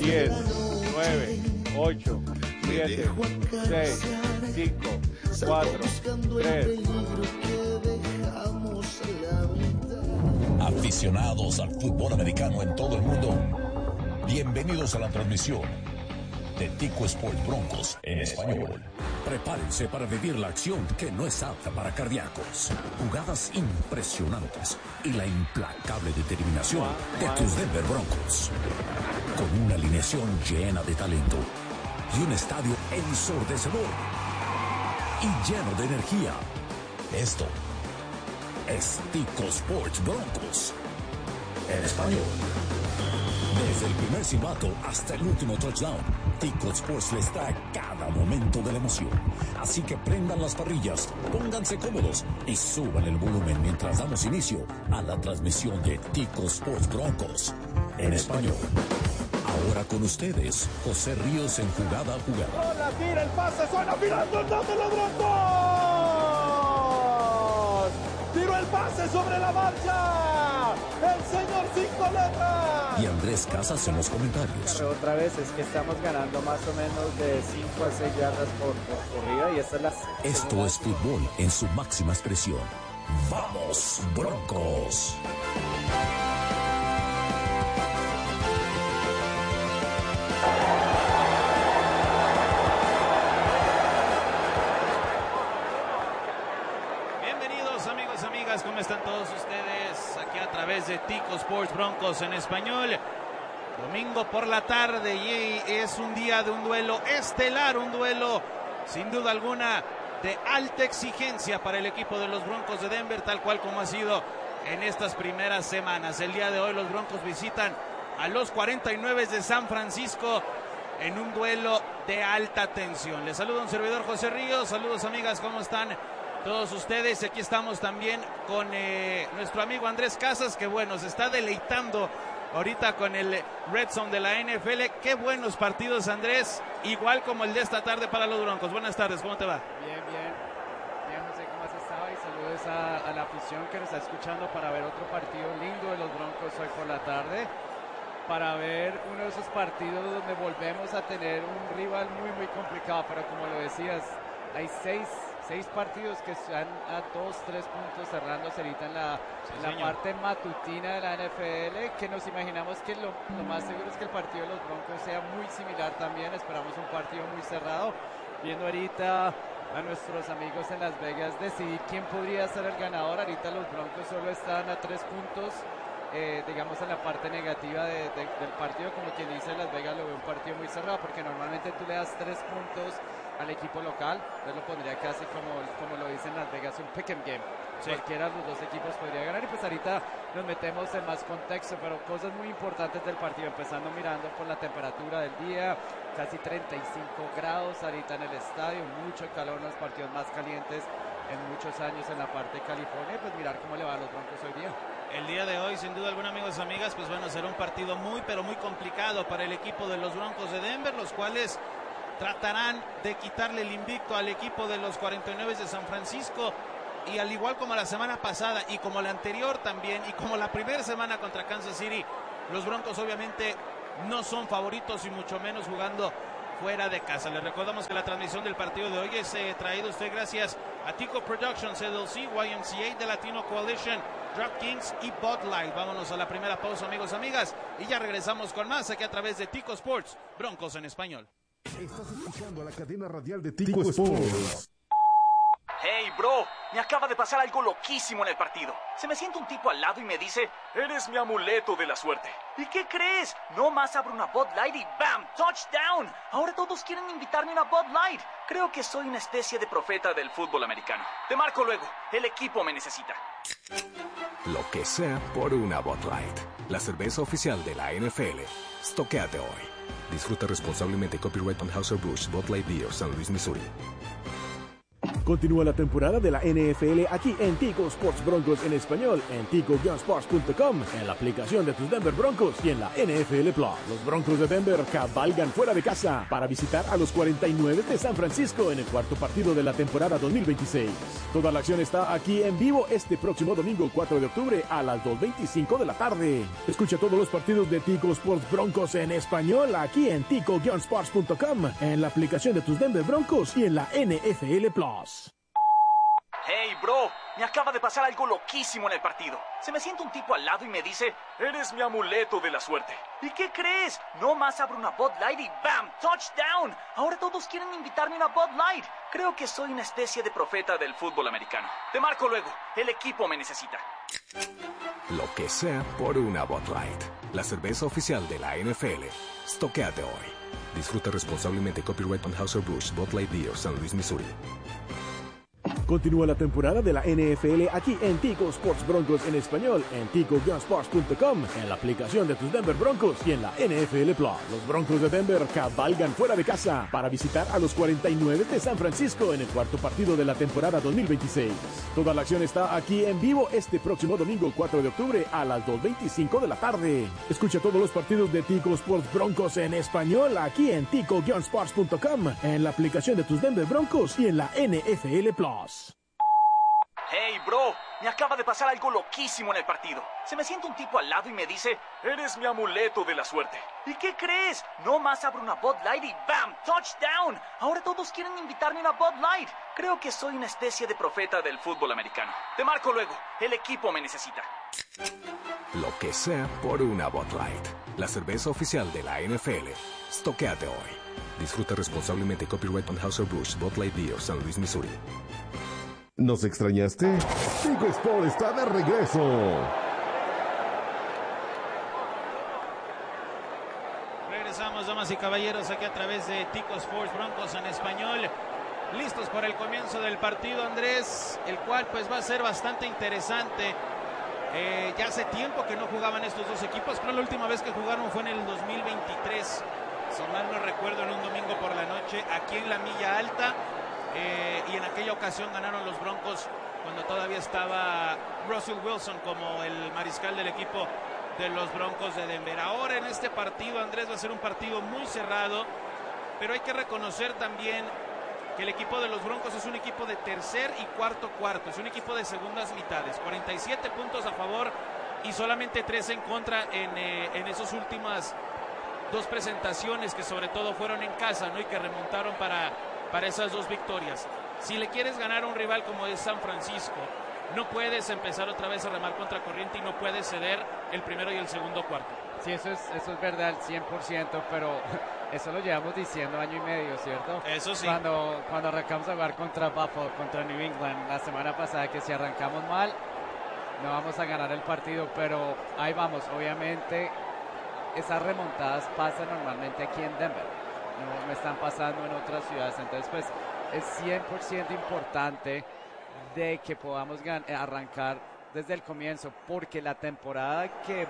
10, 9, 8, 7, 6, 5, 4, 3. Aficionados al fútbol americano en todo el mundo, bienvenidos a la transmisión de Tico Sports Broncos en español. Prepárense para vivir la acción que no es apta para cardíacos. Jugadas impresionantes y la implacable determinación de tus Denver Broncos. Con una alineación llena de talento y un estadio ensordecedor y lleno de energía. Esto es Tico Sports Broncos en español. Desde el primer silbato hasta el último touchdown, Tico Sports les trae cada momento de la emoción. Así que prendan las parrillas, pónganse cómodos y suban el volumen mientras damos inicio a la transmisión de Tico Sports Broncos en español. Ahora con ustedes, José Ríos en Jugada a Jugada. ¡Hola, tira el pase! ¡Suena mirando el de los Broncos! ¡Tiró el pase sobre la marcha! ¡El señor Cinco Letras! Y Andrés Casas en los comentarios. Pero otra vez es que estamos ganando más o menos de 5 a 6 yardas por corrida y esta es la... Esto es fútbol en su máxima expresión. ¡Vamos, Broncos! ¿Cómo están todos ustedes? Aquí a través de Tico Sports Broncos en español. Domingo por la tarde y es un día de un duelo estelar, un duelo sin duda alguna de alta exigencia para el equipo de los Broncos de Denver, tal cual como ha sido en estas primeras semanas. El día de hoy los Broncos visitan a los 49 de San Francisco en un duelo de alta tensión. Les saluda un servidor, José Ríos. Saludos, amigas, ¿cómo están todos ustedes? Aquí estamos también con nuestro amigo Andrés Casas, que bueno, se está deleitando ahorita con el Red Zone de la NFL. Qué buenos partidos, Andrés, igual como el de esta tarde para los Broncos. Buenas tardes, ¿cómo te va? Bien, José, ¿cómo has estado? Y saludos a la afición que nos está escuchando para ver otro partido lindo de los Broncos hoy por la tarde, para ver uno de esos partidos donde volvemos a tener un rival muy, muy complicado, pero como lo decías, hay seis partidos que están a 2-3 puntos cerrándose ahorita en la parte matutina de la NFL, que nos imaginamos que lo más seguro es que el partido de los Broncos sea muy similar también. Esperamos un partido muy cerrado, viendo ahorita a nuestros amigos en Las Vegas decidir quién podría ser el ganador. Ahorita los Broncos solo están a 3 puntos, digamos, en la parte negativa del partido. Como quien dice, Las Vegas lo ve un partido muy cerrado, porque normalmente tú le das 3 puntos al equipo local, yo lo pondría casi como lo dicen Las Vegas, un pick and game. Sí. Cualquiera de los dos equipos podría ganar, y pues ahorita nos metemos en más contexto, pero cosas muy importantes del partido, empezando mirando por la temperatura del día, casi 35 grados ahorita en el estadio, mucho calor, en los partidos más calientes en muchos años en la parte de California, pues mirar cómo le va a los Broncos hoy día. El día de hoy, sin duda alguna, amigos y amigas, pues bueno, será un partido muy, pero muy complicado para el equipo de los Broncos de Denver, los cuales tratarán de quitarle el invicto al equipo de los 49 de San Francisco, y al igual como la semana pasada y como la anterior también, y como la primera semana contra Kansas City, los Broncos obviamente no son favoritos, y mucho menos jugando fuera de casa. Les recordamos que la transmisión del partido de hoy es traído a usted gracias a Tico Productions, LLC, YMCA, The Latino Coalition, DraftKings y Bud Light. Vámonos a la primera pausa, amigos, amigas, y ya regresamos con más aquí a través de Tico Sports, Broncos en español. Estás escuchando a la cadena radial de Tico Sports. Hey, bro, me acaba de pasar algo loquísimo en el partido. Se me sienta un tipo al lado y me dice, eres mi amuleto de la suerte. ¿Y qué crees? No más abro una Bud Light y ¡bam! ¡Touchdown! Ahora todos quieren invitarme a una Bud Light. Creo que soy una especie de profeta del fútbol americano. Te marco luego, el equipo me necesita. Lo que sea por una Bud Light, la cerveza oficial de la NFL. Stoquéate hoy. Disfruta responsablemente. Copyright Anheuser-Busch, Bud Light Beer, San Luis, Missouri. Continúa la temporada de la NFL aquí en Tico Sports Broncos en español, en tico-sports.com, en la aplicación de tus Denver Broncos y en la NFL Plus. Los Broncos de Denver cabalgan fuera de casa para visitar a los 49 de San Francisco en el cuarto partido de la temporada 2026. Toda la acción está aquí en vivo este próximo domingo 4 de octubre a las 2:25 de la tarde. Escucha todos los partidos de Tico Sports Broncos en español aquí en tico-sports.com, en la aplicación de tus Denver Broncos y en la NFL Plus. Hey, bro, me acaba de pasar algo loquísimo en el partido. Se me sienta un tipo al lado y me dice, eres mi amuleto de la suerte. ¿Y qué crees? No más abro una Bud Light y ¡bam! ¡Touchdown! Ahora todos quieren invitarme a una Bud Light. Creo que soy una especie de profeta del fútbol americano. Te marco luego. El equipo me necesita. Lo que sea por una Bud Light. La cerveza oficial de la NFL. Stoquéate hoy. Disfruta responsablemente. Copyright Anheuser-Busch, Bud Light Beer, San Luis, Missouri. Continúa la temporada de la NFL aquí en Tico Sports Broncos en español, en tico-sports.com, en la aplicación de tus Denver Broncos y en la NFL Plus. Los Broncos de Denver cabalgan fuera de casa para visitar a los 49 de San Francisco en el cuarto partido de la temporada 2026. Toda la acción está aquí en vivo este próximo domingo 4 de octubre a las 2:25 de la tarde. Escucha todos los partidos de Tico Sports Broncos en español aquí en tico-sports.com, en la aplicación de tus Denver Broncos y en la NFL Plus. Hey, bro, me acaba de pasar algo loquísimo en el partido. Se me sienta un tipo al lado y me dice, eres mi amuleto de la suerte. ¿Y qué crees? No más abro una Bud Light y ¡bam! ¡Touchdown! Ahora todos quieren invitarme a una Bud Light. Creo que soy una especie de profeta del fútbol americano. Te marco luego. El equipo me necesita. Lo que sea por una Bud Light. La cerveza oficial de la NFL. Stoquéate hoy. Disfruta responsablemente. Copyright Anheuser-Busch, Bud Light Beer, San Luis, Missouri. ¿Nos extrañaste? Tico Sport está de regreso. Regresamos, damas y caballeros, aquí a través de Tico Sports Broncos en español. Listos para el comienzo del partido, Andrés, el cual pues va a ser bastante interesante. Ya hace tiempo que no jugaban estos dos equipos. Creo la última vez que jugaron fue en el 2023. Si mal no recuerdo, en un domingo por la noche, aquí en la Milla Alta. Y en aquella ocasión ganaron los Broncos cuando todavía estaba Russell Wilson como el mariscal del equipo de los Broncos de Denver. Ahora en este partido, Andrés, va a ser un partido muy cerrado, pero hay que reconocer también que el equipo de los Broncos es un equipo de tercer y cuarto, es un equipo de segundas mitades, 47 puntos a favor y solamente 3 en contra en esas últimas dos presentaciones, que sobre todo fueron en casa, ¿no? Y que remontaron para esas dos victorias. Si le quieres ganar a un rival como es San Francisco, no puedes empezar otra vez a remar contra corriente y no puedes ceder el primero y el segundo cuarto. Sí, eso es verdad al 100%, pero eso lo llevamos diciendo año y medio, ¿cierto? Eso sí. Cuando arrancamos a jugar contra Buffalo, contra New England, la semana pasada, que si arrancamos mal, no vamos a ganar el partido, pero ahí vamos. Obviamente, esas remontadas pasan normalmente aquí en Denver. No están pasando en otras ciudades, entonces pues es 100% importante de que podamos arrancar desde el comienzo, porque la temporada que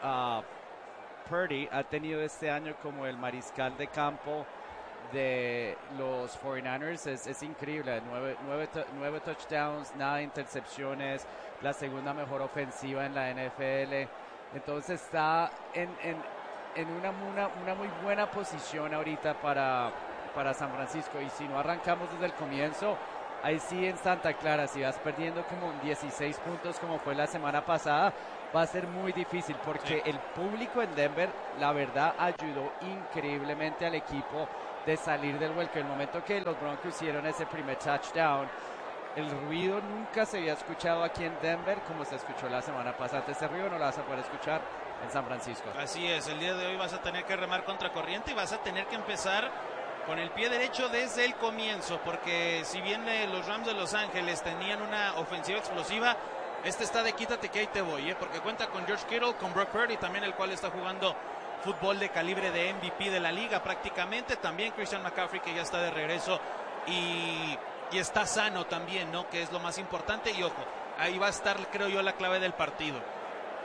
Purdy ha tenido este año como el mariscal de campo de los 49ers es increíble. 9 touchdowns, nada de intercepciones, la segunda mejor ofensiva en la NFL, entonces está en una muy buena posición ahorita para San Francisco. Y si no arrancamos desde el comienzo, ahí sí en Santa Clara, si vas perdiendo como 16 puntos como fue la semana pasada, va a ser muy difícil, porque el público en Denver, la verdad, ayudó increíblemente al equipo de salir del vuelco. El momento que los Broncos hicieron ese primer touchdown, el ruido nunca se había escuchado aquí en Denver como se escuchó la semana pasada. Ese ruido no lo vas a poder escuchar en San Francisco. Así es, el día de hoy vas a tener que remar contra corriente y vas a tener que empezar con el pie derecho desde el comienzo, porque si bien los Rams de Los Ángeles tenían una ofensiva explosiva, este está de quítate que ahí te voy, porque cuenta con George Kittle, con Brock Purdy también, el cual está jugando fútbol de calibre de MVP de la liga prácticamente, también Christian McCaffrey, que ya está de regreso y está sano también, ¿no? Que es lo más importante. Y ojo, ahí va a estar, creo yo, la clave del partido.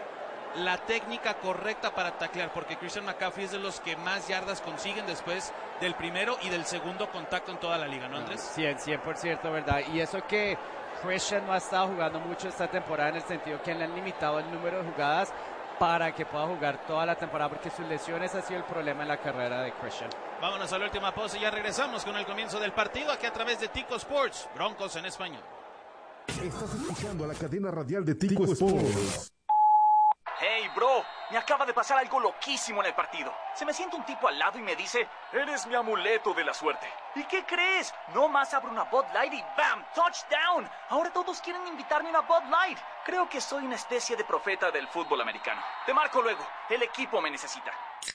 la técnica correcta para taclear, porque Christian McCaffrey es de los que más yardas consiguen después del primero y del segundo contacto en toda la liga, ¿no, Andrés? 100%, ¿verdad? Y eso que Christian no ha estado jugando mucho esta temporada, en el sentido que le han limitado el número de jugadas para que pueda jugar toda la temporada, porque sus lesiones ha sido el problema en la carrera de Christian. Vámonos a la última pausa y ya regresamos con el comienzo del partido aquí a través de Tico Sports, Broncos en español. Estás escuchando a la cadena radial de Tico Sports. Hey, bro, me acaba de pasar algo loquísimo en el partido. Se me sienta un tipo al lado y me dice, eres mi amuleto de la suerte. ¿Y qué crees? No más abro una Bud Light y ¡bam! ¡Touchdown! Ahora todos quieren invitarme a una Bud Light. Creo que soy una especie de profeta del fútbol americano. Te marco luego, el equipo me necesita.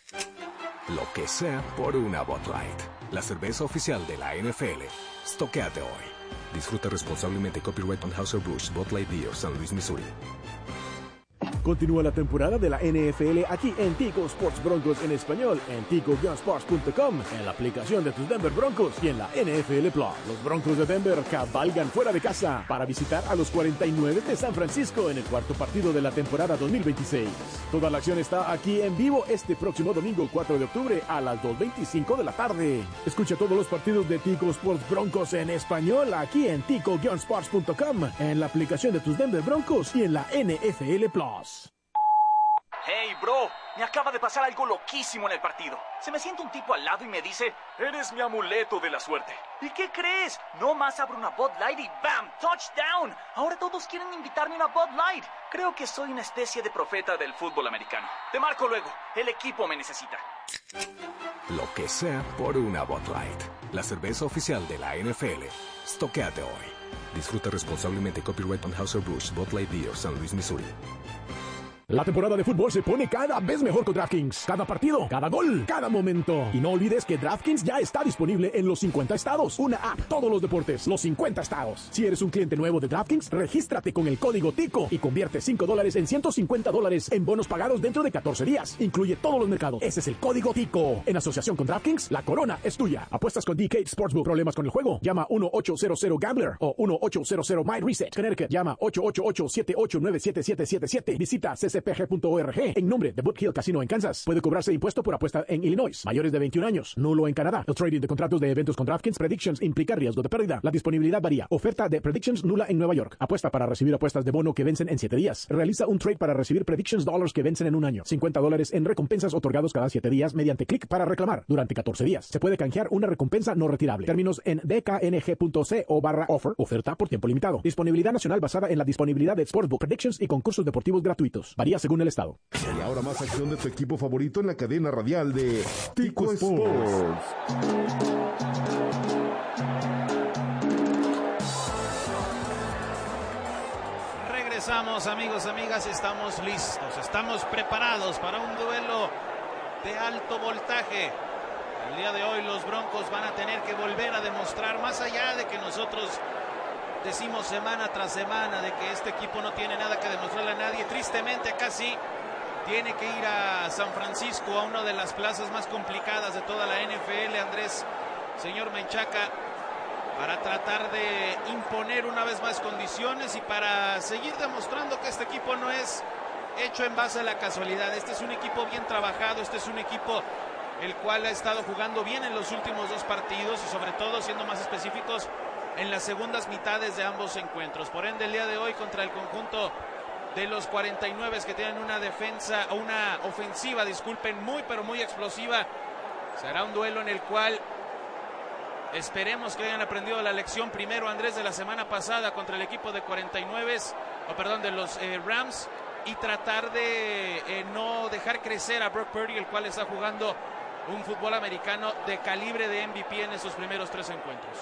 Lo que sea por una Bud Light, la cerveza oficial de la NFL. Stoquéate hoy. Disfruta responsablemente. Copyright Anheuser-Busch, Bud Light Beer, San Luis, Missouri. Continúa la temporada de la NFL aquí en Tico Sports Broncos en español, en tico-sports.com, en la aplicación de tus Denver Broncos y en la NFL Plus. Los Broncos de Denver cabalgan fuera de casa para visitar a los 49 de San Francisco en el cuarto partido de la temporada 2026. Toda la acción está aquí en vivo este próximo domingo 4 de octubre a las 2:25 de la tarde. Escucha todos los partidos de Tico Sports Broncos en español aquí en tico-sports.com, en la aplicación de tus Denver Broncos y en la NFL Plus. Hey, bro, me acaba de pasar algo loquísimo en el partido. Se me sienta un tipo al lado y me dice, eres mi amuleto de la suerte. ¿Y qué crees? No más abro una Bud Light y ¡bam! ¡Touchdown! Ahora todos quieren invitarme a una Bud Light. Creo que soy una especie de profeta del fútbol americano. Te marco luego, el equipo me necesita. Lo que sea por una Bud Light, la cerveza oficial de la NFL. Stoquéate hoy. Disfruta responsablemente. Copyright Anheuser-Busch, Bud Light Beer, San Luis, Missouri. La temporada de fútbol se pone cada vez mejor con DraftKings. Cada partido, cada gol, cada momento. Y no olvides que DraftKings ya está disponible en los 50 estados. Una app, todos los deportes, los 50 estados. Si eres un cliente nuevo de DraftKings, regístrate con el código TICO y convierte $5 en $150 en bonos pagados dentro de 14 días. Incluye todos los mercados. Ese es el código TICO. En asociación con DraftKings, la corona es tuya. Apuestas con DK Sportsbook. ¿Problemas con el juego? Llama 1-800-GAMBLER o 1-800-MyReset. Connecticut, llama 888-789-7777. Visita cpg.org en nombre de Boot Hill Casino en Kansas. Puede cobrarse impuesto por apuesta en Illinois. Mayores de 21 años. Nulo en Canadá. El trading de contratos de eventos con DraftKings Predictions implica riesgo de pérdida. La disponibilidad varía. Oferta de Predictions nula en Nueva York. Apuesta para recibir apuestas de bono que vencen en 7 días. Realiza un trade para recibir Predictions Dollars que vencen en un año. $50 en recompensas otorgados cada 7 días mediante clic para reclamar durante 14 días. Se puede canjear una recompensa no retirable. Términos en dkng.co/offer. Oferta por tiempo limitado. Disponibilidad nacional basada en la disponibilidad de Sportsbook, Predictions y concursos deportivos gratuitos. Varía según el estado. Y ahora más acción de tu equipo favorito en la cadena radial de Tico Sports. Regresamos, amigos, amigas, estamos listos, estamos preparados para un duelo de alto voltaje. El día de hoy los Broncos van a tener que volver a demostrar, más allá de que nosotros decimos semana tras semana de que este equipo no tiene nada que demostrarle a nadie. Tristemente acá sí tiene que ir a San Francisco, a una de las plazas más complicadas de toda la NFL, Andrés, señor Menchaca, para tratar de imponer una vez más condiciones y para seguir demostrando que este equipo no es hecho en base a la casualidad. Este es un equipo bien trabajado, este es un equipo el cual ha estado jugando bien en los últimos 2 partidos y sobre todo, siendo más específicos, en las segundas mitades de ambos encuentros. Por ende, el día de hoy contra el conjunto de los 49 que tienen una ofensiva, muy pero muy explosiva, será un duelo en el cual esperemos que hayan aprendido la lección primero, Andrés, de la semana pasada contra el equipo de de los Rams, y tratar de no dejar crecer a Brock Purdy, el cual está jugando un fútbol americano de calibre de MVP en esos primeros 3 encuentros.